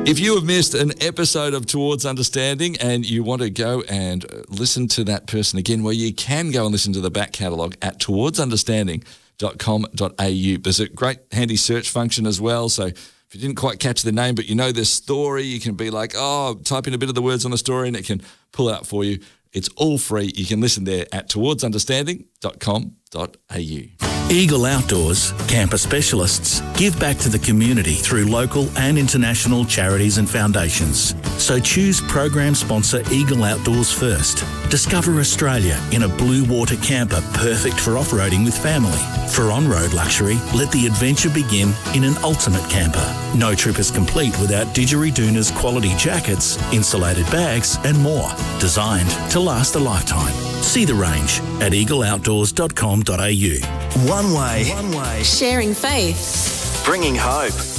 If you have missed an episode of Towards Understanding and you want to go and listen to that person again, well, you can go and listen to the back catalogue at towardsunderstanding.com.au. There's a great handy search function as well, so if you didn't quite catch the name but you know their story, you can be like, type in a bit of the words on the story and it can pull out for you. It's all free. You can listen there at towardsunderstanding.com.au. Eagle Outdoors, camper specialists, give back to the community through local and international charities and foundations. So choose program sponsor Eagle Outdoors first. Discover Australia in a blue water camper perfect for off-roading with family. For on-road luxury, let the adventure begin in an ultimate camper. No trip is complete without Didgeridoon's quality jackets, insulated bags and more. Designed to last a lifetime. See the range at eagleoutdoors.com.au. One way. Sharing faith. Bringing hope.